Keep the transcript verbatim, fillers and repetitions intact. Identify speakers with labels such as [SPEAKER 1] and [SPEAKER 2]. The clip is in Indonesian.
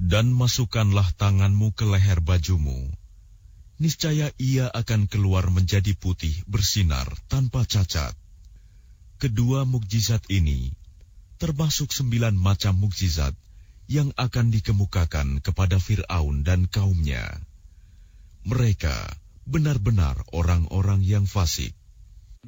[SPEAKER 1] Dan masukkanlah tanganmu ke leher bajumu. Niscaya ia akan keluar menjadi putih bersinar tanpa cacat. Kedua mukjizat ini termasuk sembilan macam mukjizat yang akan dikemukakan kepada Fir'aun dan kaumnya. Mereka benar-benar orang-orang yang fasik.